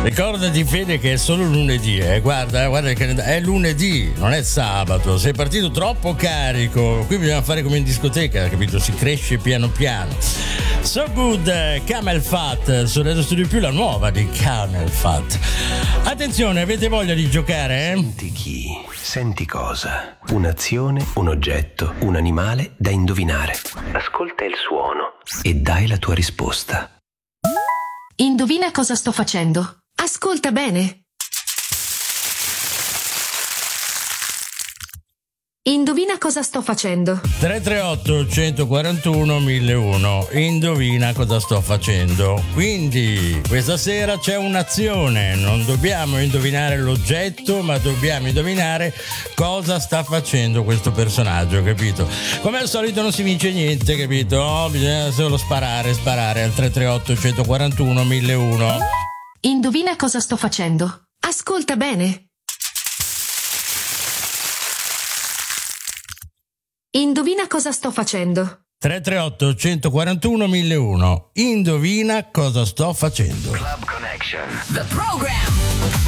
Ricordati Fede che è solo lunedì, guarda il calendario, è lunedì, non è sabato, sei partito troppo carico, qui bisogna fare come in discoteca, capito? Si cresce piano piano. So Good, Camel Fat, su Radio Studio Più, la nuova di Camel Fat. Attenzione, avete voglia di giocare? Senti chi, senti cosa, un'azione, un oggetto, un animale da indovinare. Ascolta il suono e dai la tua risposta. Indovina cosa sto facendo. Ascolta bene. Indovina cosa sto facendo. 338 141 1001. Indovina cosa sto facendo. Quindi questa sera c'è un'azione, non dobbiamo indovinare l'oggetto, ma dobbiamo indovinare cosa sta facendo questo personaggio, capito? Come al solito non si vince niente, capito? Bisogna solo sparare al 338 141 1001. Indovina cosa sto facendo. Ascolta bene. Indovina cosa sto facendo. 338 141 1001. Indovina cosa sto facendo. Club Connection. The program.